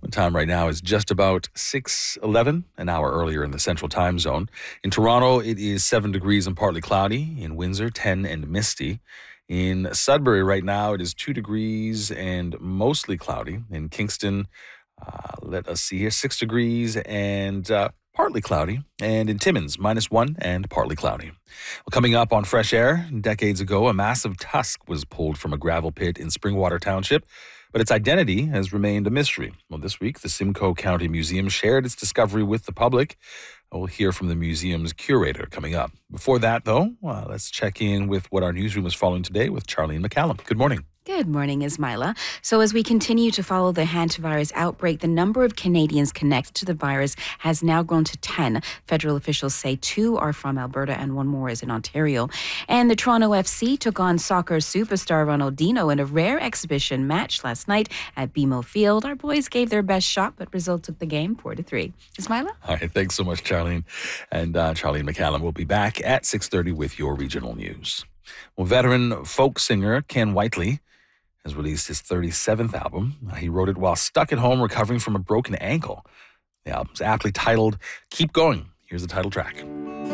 The time right now is just about 6:11, an hour earlier in the Central Time Zone. In Toronto, it is 7 degrees and partly cloudy. In Windsor, 10 and misty. In Sudbury right now, it is 2 degrees and mostly cloudy. In Kingston, let us see here, 6 degrees and partly cloudy. And in Timmins, -1 and partly cloudy. Well, coming up on Fresh Air, decades ago, a massive tusk was pulled from a gravel pit in Springwater Township, but its identity has remained a mystery. Well, this week, the Simcoe County Museum shared its discovery with the public. We'll hear from the museum's curator coming up. Before that, though, let's check in with what our newsroom is following today with Charlene McCallum. Good morning. Good morning, Ismaila. So as we continue to follow the hantavirus outbreak, the number of Canadians connected to the virus has now grown to 10. Federal officials say 2 are from Alberta and 1 more is in Ontario. And the Toronto FC took on soccer superstar Ronaldinho in a rare exhibition match last night at BMO Field. Our boys gave their best shot, but Brazil took the game 4-3. Ismaila? All right, thanks so much, Charlene. And Charlene McCallum will be back at 6:30 with your regional news. Well, veteran folk singer Ken Whiteley has released his 37th album. He wrote it while stuck at home recovering from a broken ankle. The album's aptly titled Keep Going. Here's the title track.